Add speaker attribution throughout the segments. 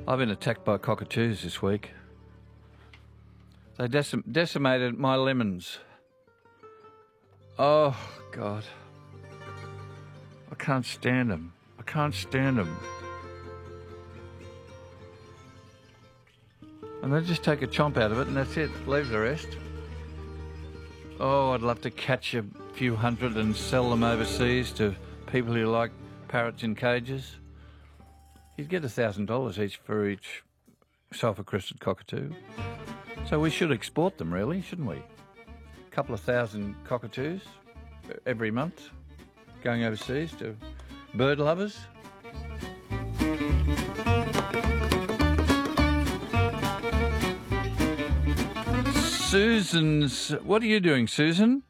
Speaker 1: I've been attacked by cockatoos this week. They decimated my lemons. Oh, God. I can't stand them. I can't stand them. And they just take a chomp out of it and that's it. Leave the rest. Oh, I'd love to catch a few hundred and sell them overseas to people who like parrots in cages. You'd get $1,000 each for each sulphur-crested cockatoo. So we should export them, really, shouldn't we? A couple of thousand cockatoos every month going overseas to bird lovers. Susan's... What are you doing, Susan?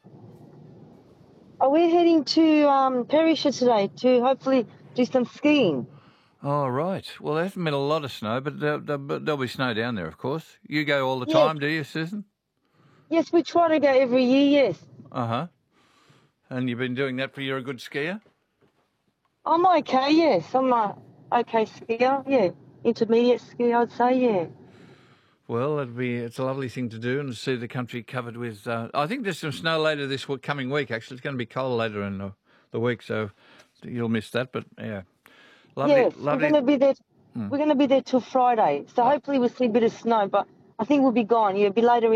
Speaker 2: Oh, we're heading to Perisher today to hopefully do some skiing.
Speaker 1: Oh, right. Well, there hasn't been a lot of snow, but there'll be snow down there, of course. You go all the time, do you, Susan?
Speaker 2: Yes, we try to go every year, yes.
Speaker 1: Uh-huh. And you've been doing that for you're a good skier?
Speaker 2: I'm okay, yes. I'm a okay skier, yeah. Intermediate skier, I'd say, yeah.
Speaker 1: Well, it's a lovely thing to do and to see the country covered with... I think there's some snow later this coming week, actually. It's going to be cold later in the week, so you'll miss that, but yeah. Lovely,
Speaker 2: yes,
Speaker 1: lovely.
Speaker 2: we're going to be there. We're going to be there till Friday, so hopefully we'll see a bit of snow, but I think we'll be gone. Yeah, it'll be later